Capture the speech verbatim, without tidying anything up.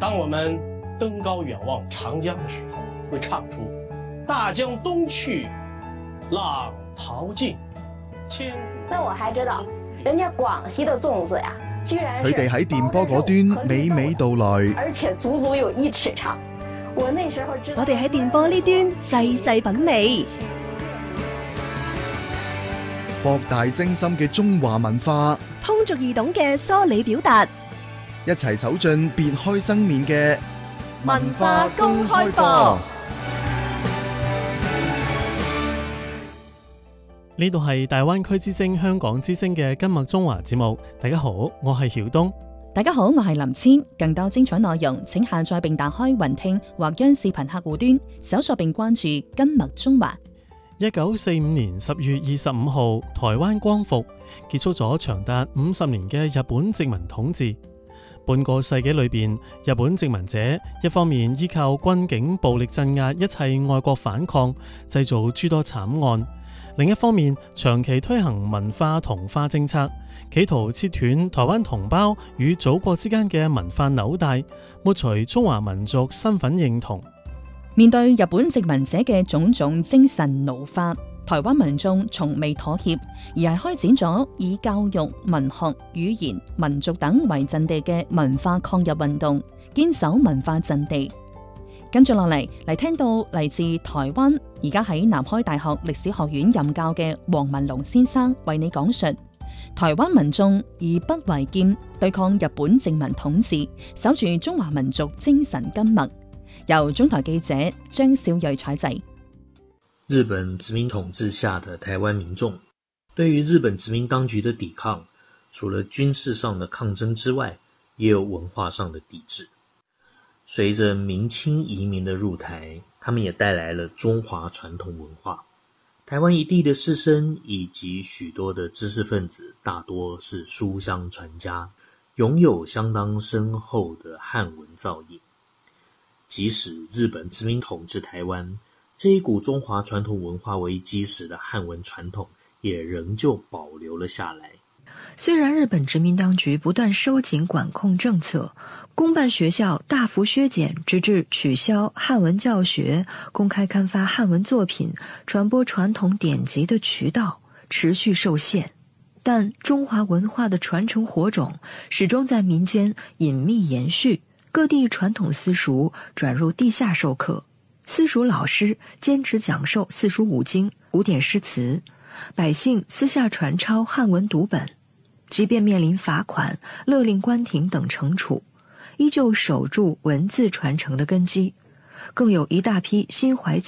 当我们登高远望长江的时候，会唱出大江东去，浪淘尽，千古。 那我还知道，人家廣西的粽子呀，居然佢哋喺電波嗰端娓娓道來， 而且足足有一尺長。我那時候知道， 我哋喺電波呢端細細品味， 博大精深嘅中華文化， 通俗易懂嘅梳理表達， 一齊走進別開生面嘅文化公開課。 呢度係大灣區之聲香港之聲嘅今麥中華節目。大家好，我係曉東。 大家好，我係林千。更多精彩內容請下載並打開雲聽或央視頻客戶端搜索並關注今麥中華。 一九四五年十月二十五號，台灣光復，結束咗長達五十年嘅日本殖民統治。半個世紀裏邊，日本殖民者一方面依靠軍警暴力鎮壓一切外國反抗，製造諸多慘案；另一方面，長期推行文化同化政策，企圖切斷台灣同胞與祖國之間嘅文化紐帶，抹除中華民族身份認同。 面對日本殖民者嘅種種精神奴化，台灣民眾從未妥協，而係開展咗以教育、文學、語言、民族等為陣地嘅文化抗日運動，堅守文化陣地。跟住落嚟，嚟聽到嚟自台灣，而家喺南開大學歷史學院任教嘅黃文龍先生為你講述台灣民眾以筆為劍，對抗日本殖民統治，守住中華民族精神根脈。由中台記者張少睿採製。 日本殖民統治下的台灣民眾，對於日本殖民當局的抵抗，除了軍事上的抗爭之外，也有文化上的抵制。隨着明清移民的入台，他們也帶來了中華傳統文化。台灣一地的士紳以及許多的知識分子，大多是書香傳家，擁有相當深厚的漢文造詣。即使日本殖民統治台灣，這一股中華傳統文化為基石的漢文傳統也仍舊保留了下來。 雖然日本殖民當局不斷收緊管控政策，公辦學校大幅削減，直至取消漢文教學，公開刊發漢文作品，傳播傳統典籍的渠道持續受限，但中華文化的傳承火種始終在民間隱秘延續。各地傳統私塾轉入地下授課，私塾老師堅持講授四書五經、古典詩詞，百姓私下傳抄漢文讀本，即便面臨罰款、勒令關停等懲處，依舊守住文字傳承的根基。更有一大批心懷